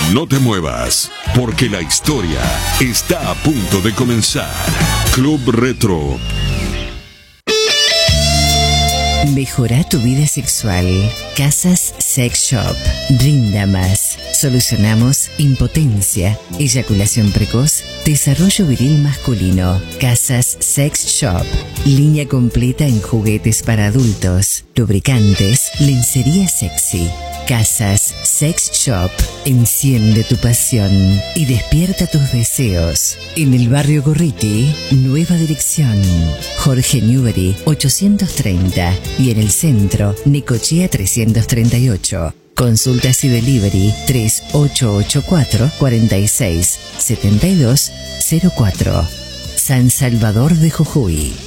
No te muevas, porque la historia está a punto de comenzar. Club Retro. Mejora tu vida sexual. Casas Sex Shop. Brinda más. Solucionamos impotencia, eyaculación precoz, desarrollo viril masculino. Casas Sex Shop. Línea completa en juguetes para adultos, lubricantes, lencería sexy. Casas Sex Shop. Enciende tu pasión y despierta tus deseos. En el barrio Gorriti, nueva dirección. Jorge Newbery 830 y en el centro, Necochea 338. Consultas y delivery 3884 46 72 04. San Salvador de Jujuy.